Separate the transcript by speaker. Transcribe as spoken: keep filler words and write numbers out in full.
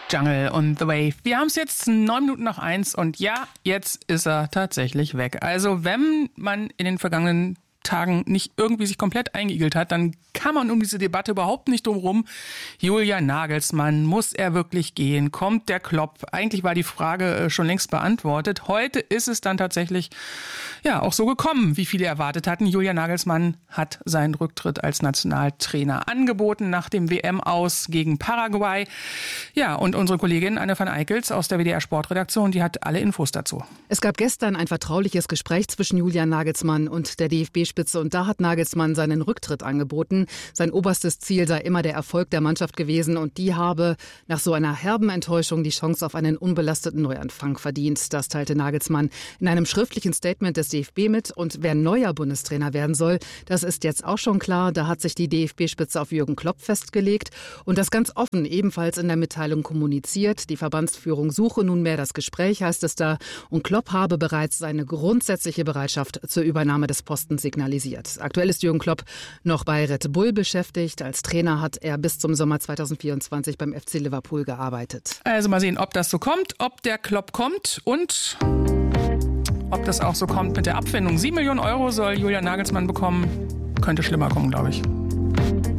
Speaker 1: Jungle on the Wave. Wir haben es jetzt neun Minuten nach eins und ja, jetzt ist er tatsächlich weg. Also wenn man in den vergangenen Tagen nicht irgendwie sich komplett eingeigelt hat, dann kann man um diese Debatte überhaupt nicht drum rum. Julian Nagelsmann, muss er wirklich gehen? Kommt der Klopp? Eigentlich war die Frage schon längst beantwortet. Heute ist es dann tatsächlich ja auch so gekommen, wie viele erwartet hatten. Julian Nagelsmann hat seinen Rücktritt als Nationaltrainer angeboten nach dem W M-Aus gegen Paraguay. Ja, und unsere Kollegin Anne van Eickels aus der W D R-Sportredaktion, die hat alle Infos dazu.
Speaker 2: Es gab gestern ein vertrauliches Gespräch zwischen Julian Nagelsmann und der D F B-Spitze und da hat Nagelsmann seinen Rücktritt angeboten. Sein oberstes Ziel sei immer der Erfolg der Mannschaft gewesen und die habe nach so einer herben Enttäuschung die Chance auf einen unbelasteten Neuanfang verdient. Das teilte Nagelsmann in einem schriftlichen Statement des D F B mit. Und wer neuer Bundestrainer werden soll, das ist jetzt auch schon klar. Da hat sich die D F B-Spitze auf Jürgen Klopp festgelegt und das ganz offen ebenfalls in der Mitteilung kommuniziert. Die Verbandsführung suche nunmehr das Gespräch, heißt es da. Und Klopp habe bereits seine grundsätzliche Bereitschaft zur Übernahme des Postens signalisiert. Aktuell ist Jürgen Klopp noch bei Red Bull beschäftigt. Als Trainer hat er bis zum Sommer zweitausendvierundzwanzig beim F C Liverpool gearbeitet.
Speaker 1: Also mal sehen, ob das so kommt, ob der Klopp kommt und ob das auch so kommt mit der Abfindung. Sieben Millionen Euro soll Julian Nagelsmann bekommen. Könnte schlimmer kommen, glaube ich.